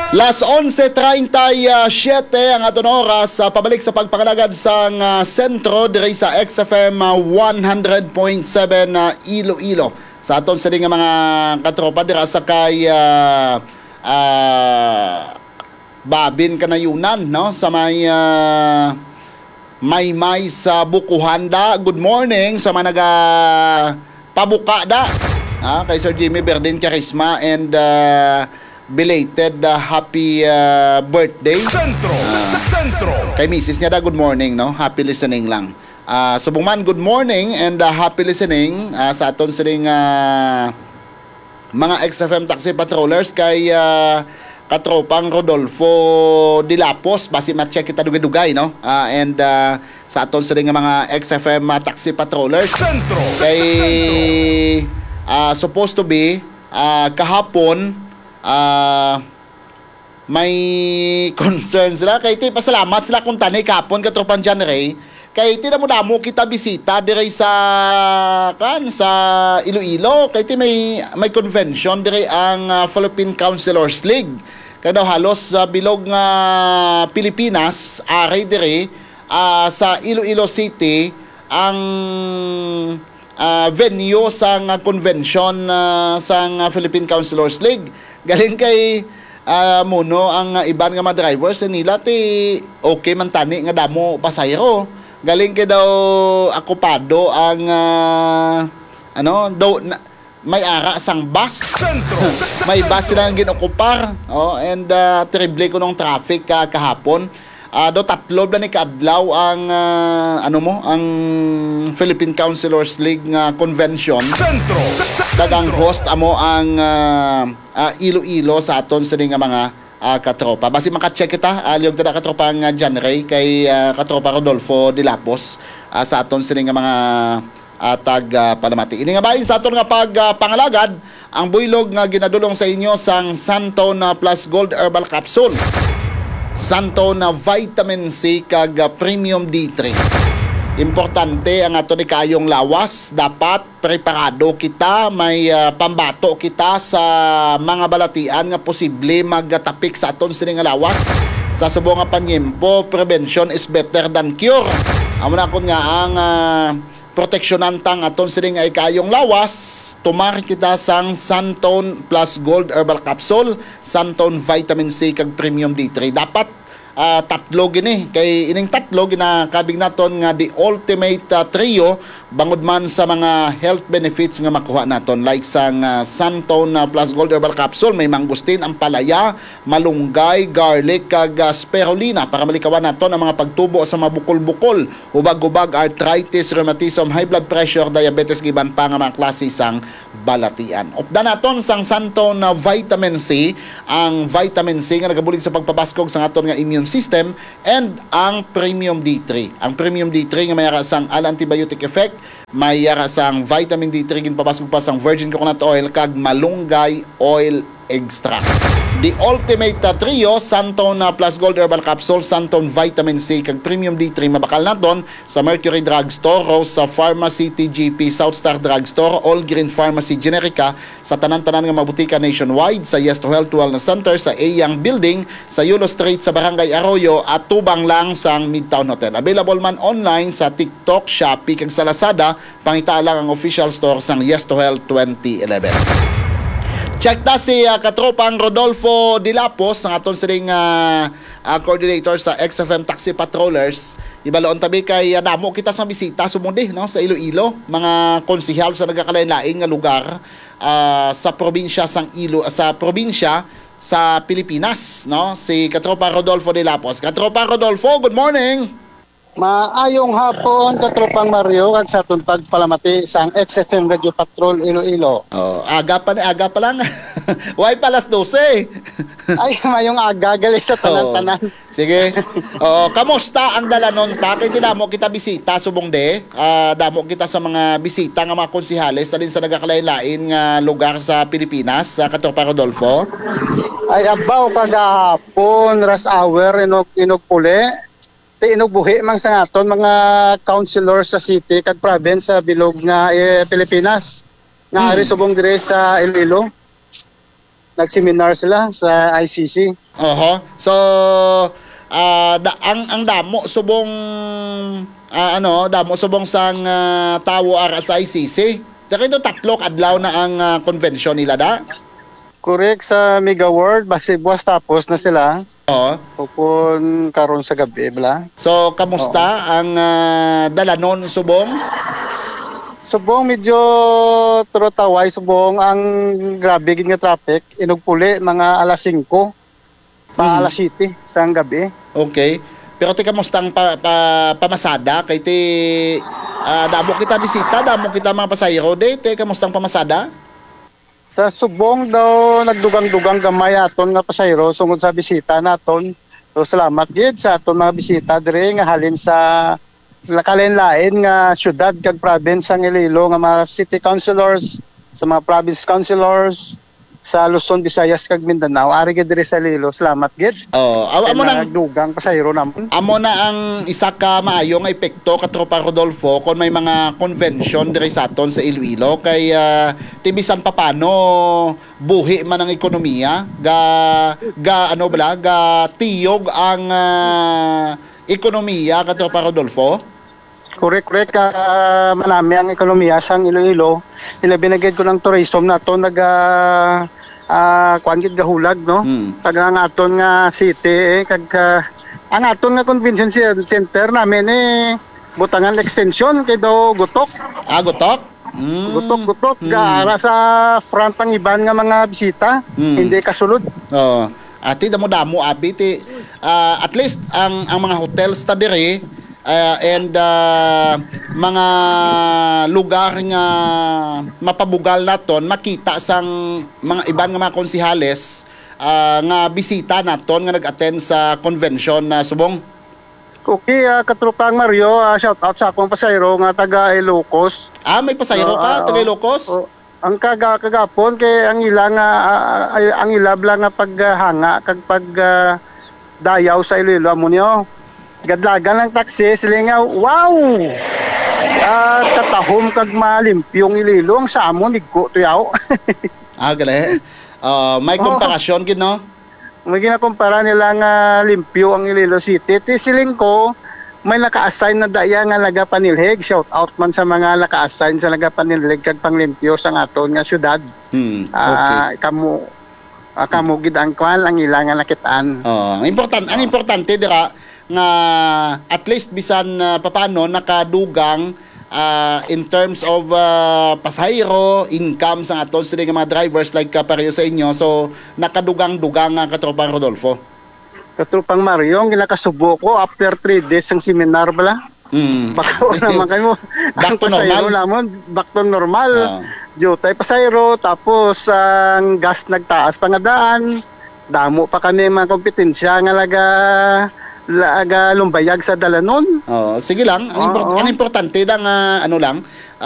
Las 11:37 ang aton oras, pabalik sa pagpangalagad sa sentro diri sa XFM 100.7 Iloilo. Sa aton sa nga mga katropa dira sa kay Babin Kanayunan, no? Sa may sa Bukuhanda. Good morning sa mga naga pabuka da. Kay Sir Jimmy Berdin Charisma and belated happy birthday. Sentro. Kay Mrs. niya da, good morning, no? Happy listening lang. Subong man, good morning and happy listening sa aton sining mga XFM Taxi Patrollers kay katropang Rodolfo Dilapos, basi matcheck kita dugay-dugay, no? And sa aton sining mga XFM Taxi Patrollers. Kay supposed to be kahapon may concern sila kay iti pasalamat sila kung tanay kapon katropan John Ray kay iti na mo damo kita bisita dire sa Iloilo kay iti may convention dire ang Philippine Councilors League kay daw halos bilog nga Pilipinas ari dire sa Iloilo City ang venue sa convention sa Philippine Councilors League. Galing kay muno ang iban nga mga drivers nila ti okay man tani nga damo pasayro. Galing kay daw akupado ang may ara sang bus. May bus silang ginokupar. And terrible ko nung traffic kahapon. Do tatlo na ni kaadlaw ang ang Philippine Councilors League nga convention. Dagang host amo ang Iloilo sa aton sa nga mga katropa. Basi maka-check kita aliyog tada katropa ang John Ray kay katropa Rodolfo Dilapos sa aton sa nga mga tag palamati. Ini nga bahin sa aton nga pangalagad ang buylog nga ginadulong sa inyo sang Santon Plus Gold Herbal Capsule. Santon na vitamin C kag premium D3. Importante ang ato ni kayong lawas. Dapat preparado kita, may pambato kita sa mga balatian nga posible magtapik sa aton sining lawas. Sa subong nga panyempo, prevention is better than cure. Amo na kun nga ang proteksyonan aton sining ay kayong lawas, tumar kita sang Santon Plus Gold Herbal Capsule, Santon Vitamin C kag Premium D3. Dapat tatlo gini kay ining tatlo ginakabig naton nga the ultimate trio bangod man sa mga health benefits nga makuha naton like sang Santon Plus Gold Herbal Capsule may mangustin, ampalaya, malunggay, garlic kag spirulina para malikawan naton ang mga pagtubo sa mabukol-bukol, ubag-ubag, arthritis, rheumatism, high blood pressure, diabetes giban pa nga mga klase sang balatian. Upda naton sang Santon Vitamin C, ang vitamin C nga nagabulig sa pagpabaskog sa aton nga immune system and ang Premium D3. Ang Premium D3 nga may yara sang antibiotic effect, may yara sang vitamin D3 ginpapasok pa sang virgin coconut oil kag malunggay oil extract. The ultimate trio, Santon Plus Gold Herbal Capsule, Santon Vitamin C kag Premium D3 mabakal naton sa Mercury Drugstore, Rose Pharmacy, TGP, South Star Drugstore, All Green Pharmacy Generica sa tanan-tanan nga mabutika nationwide, sa Yes to Health Wellness Center, sa Ayang Building, sa Yulo Street sa Barangay Arroyo at tubang lang sang Midtown Hotel. Available man online sa TikTok, Shopee kag sa Lazada. Pangita lang ang official store sang Yes to Health 2011. Check ta si katropang Rodolfo Dilapos, ang aton sining coordinator sa XFM Taxi Patrollers. Ibaloon tabi kay damo kita sa bisita sumundi, no, sa Iloilo, mga konsehal sa nagakalain-lain nga lugar sa probinsya sang sa probinsya sa Pilipinas, no. Si katropa Rodolfo Dilapos. Katropa Rodolfo, good morning. Maayong hapon katropang Mario kag sa atong pagpalamati sang XFM Radio Patrol Iloilo. Aga pa lang. Why palas 12? Ay, mayong aga gali sa tanan-tanan. Sige. Kamusta ang dalanon ta? Kay damo kita bisita subong de. Damo kita sa mga bisita nga mga konsehales alin sa nagakalain-lain nga lugar sa Pilipinas, sa katropa Rodolfo. Ay abaw kagahapon rush hour inog puli. Inugbuhi mang sa aton mga councilors sa city kag province sa bilog nga Pilipinas nga ari subong dire sa Iloilo. Nag-seminar sila sa ICC. Oho. So ang damo subong damo subong sang tawo ara sa ICC. Dahil tatlo kadlaw na ang convention nila da. Correct, sa Mega World, base buwas tapos na sila. Oo. Pupun karon sa gabi, bala. So kamusta ang dalanon subong? Subong medyo turotaway, subong ang grabe gid nga traffic. Inugpuli mga alas 5 pa alas 7 sa gabi. Okay. Pero ti kamusta ang pamasada kay ti damo kita bisita, damo kita mga pasahero day, ti kamusta ang pamasada? Sa Subong daw nagdugang-dugang gamay aton nga pasahero sungod sa bisita naton. So salamat gid sa aton mga bisita diri nga halin sa lain nga syudad kag province ang Iloilo nga mga city councilors, sa mga province councilors sa Luzon, Visayas kag Mindanao. Ari gid diri sa Iloilo. Salamat gid. Amo nang nagdugang pasahero namon. amo na ang isa ka maayo nga epekto ka Tropa Rodolfo kon may mga convention diri sa aton sa Iloilo kay tibisan papano buhi man ang ekonomiya ga tiyog ang ekonomiya ka Tropa Rodolfo. Correct. Manami ang ekonomiya sang Iloilo. Binagid ko ng tourism na to kuan gid gahulag, no? Taga ang aton nga city kag ang aton nga convention center namin butangan extension kay daw gutok. Gutok? Gutok gaara sa front ang iban nga mga bisita. Hindi kasulod. Ati damo abi ti at least ang mga hotels ta diri and mga lugar nga mapabugal naton makita sang mga iban nga mga konsihales nga bisita naton nga nag-attend sa convention na subong. Okay, katropang Mario, shout out sa akong pasayro nga taga Ilocos. May pasayro ka taga Ilocos? Ang kagapon kay ang ila nga paghanga kag dayaw sa Iloilo amo niyo. Gadlagan ng taxi sila nga wow. Katahom kag malimpyong Iloilo ang sa amo nigko tuyaw. Gali. May komparasyon gid no? May ginakumpara nila nga limpyo ang Iloilo City. Ti siling ko may naka-assign na daya nga nagapanilhig. Shout out man sa mga naka-assign sa nagapanilhig kag panglimpyo sa aton nga syudad. Okay. Kamo gid ang kwan ang ila nga nakitaan. Ang importante dira nga at least bisan papaano nakadugang in terms of pasahero, income sa aton sila nga mga drivers like pareho sa inyo. So nakadugang-dugang nga Katropa Rodolfo. Katropang Mario, ang ginakasubo ko after 3 days ang seminar bala. Bako naman kayo. Back to normal. Back to normal. Jutay pasayro, tapos ang gas nagtaas pangadaan. Damo pa kami mga kompetensya nga laga lumbayag sa dalanon. Sige lang. Ang importante lang